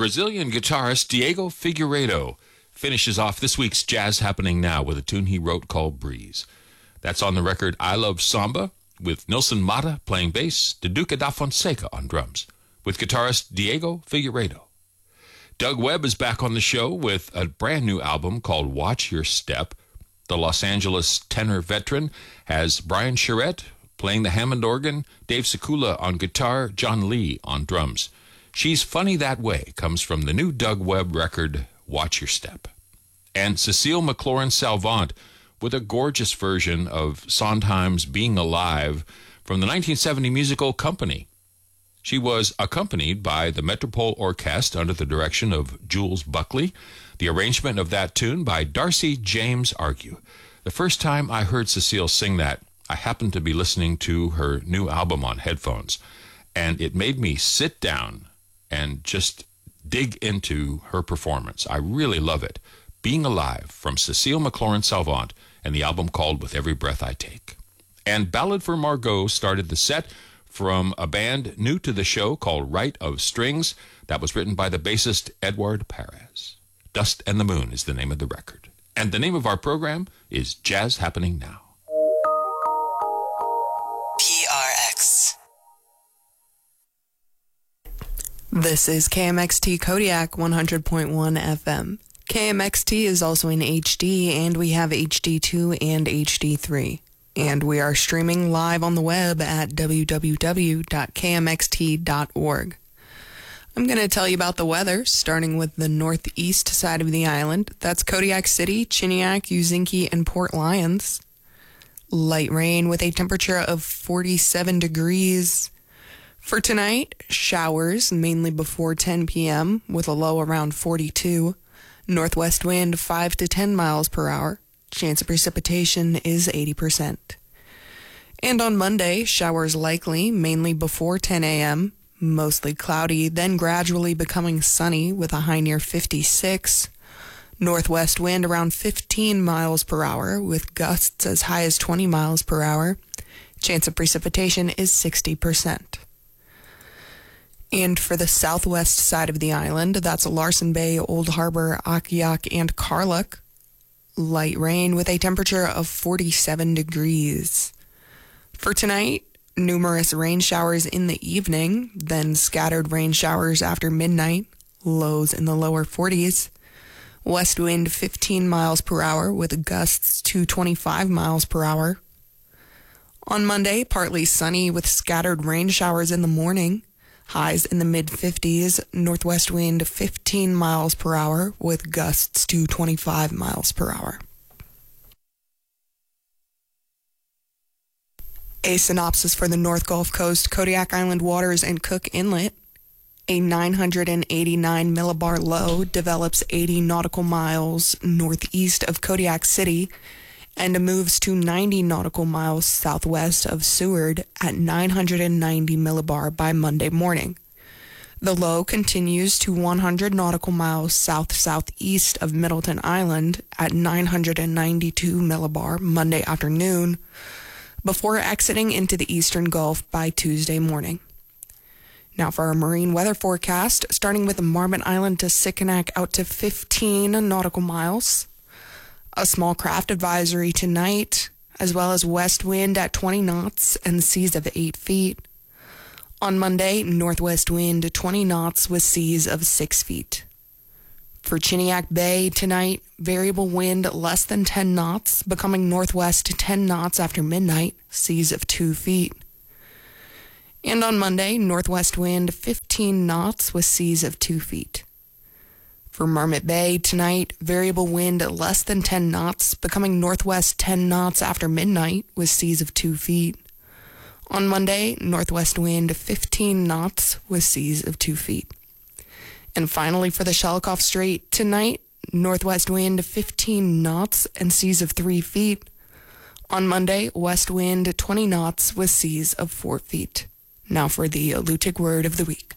Brazilian guitarist Diego Figueiredo finishes off this week's Jazz Happening Now with a tune he wrote called Breeze. That's on the record I Love Samba, with Nilson Mata playing bass, Duduca da Fonseca on drums, with guitarist Diego Figueiredo. Doug Webb is back on the show with a brand new album called Watch Your Step. The Los Angeles tenor veteran has Brian Charette playing the Hammond organ, Dave Sekula on guitar, John Lee on drums. She's Funny That Way comes from the new Doug Webb record, Watch Your Step. And Cecile McLaurin-Salvant with a gorgeous version of Sondheim's Being Alive from the 1970 musical Company. She was accompanied by the Metropole Orchestra under the direction of Jules Buckley. The arrangement of that tune by Darcy James Argue. The first time I heard Cecile sing that, I happened to be listening to her new album on headphones, and it made me sit down and just dig into her performance. I really love it. Being Alive from Cecile McLaurin-Salvant and the album called With Every Breath I Take. And Ballad for Margot started the set from a band new to the show called Right of Strings. That was written by the bassist Edward Perez. Dust and the Moon is the name of the record. And the name of our program is Jazz Happening Now. PRX. This is KMXT Kodiak 100.1 FM. KMXT is also in HD, and we have HD2 and HD3. And we are streaming live on the web at www.kmxt.org. I'm going to tell you about the weather, starting with the northeast side of the island. That's Kodiak City, Chiniak, Uzinki, and Port Lions. Light rain with a temperature of 47 degrees. For tonight, showers, mainly before 10 p.m., with a low around 42. Northwest wind 5 to 10 miles per hour. Chance of precipitation is 80%. And on Monday, showers likely, mainly before 10 a.m., mostly cloudy, then gradually becoming sunny with a high near 56. Northwest wind around 15 miles per hour with gusts as high as 20 miles per hour. Chance of precipitation is 60%. And for the southwest side of the island, that's Larsen Bay, Old Harbor, Akiak, and Karluk. Light rain with a temperature of 47 degrees. For tonight, numerous rain showers in the evening, then scattered rain showers after midnight, lows in the lower 40s. West wind 15 miles per hour with gusts to 25 miles per hour. On Monday, partly sunny with scattered rain showers in the morning. Highs in the mid-50s, northwest wind 15 miles per hour with gusts to 25 miles per hour. A synopsis for the North Gulf Coast, Kodiak Island waters, and Cook Inlet. A 989 millibar low develops 80 nautical miles northeast of Kodiak City and moves to 90 nautical miles southwest of Seward at 990 millibar by Monday morning. The low continues to 100 nautical miles south-southeast of Middleton Island at 992 millibar Monday afternoon, before exiting into the eastern Gulf by Tuesday morning. Now for our marine weather forecast, starting with Marmot Island to Sikanak out to 15 nautical miles. A small craft advisory tonight, as well as west wind at 20 knots and seas of 8 feet. On Monday, northwest wind 20 knots with seas of 6 feet. For Chiniak Bay tonight, variable wind less than 10 knots, becoming northwest 10 knots after midnight, seas of 2 feet. And on Monday, northwest wind 15 knots with seas of 2 feet. For Marmot Bay tonight, variable wind less than 10 knots, becoming northwest 10 knots after midnight with seas of 2 feet. On Monday, northwest wind 15 knots with seas of 2 feet. And finally for the Shelikof Strait tonight, northwest wind 15 knots and seas of 3 feet. On Monday, west wind 20 knots with seas of 4 feet. Now for the Alutiiq word of the week.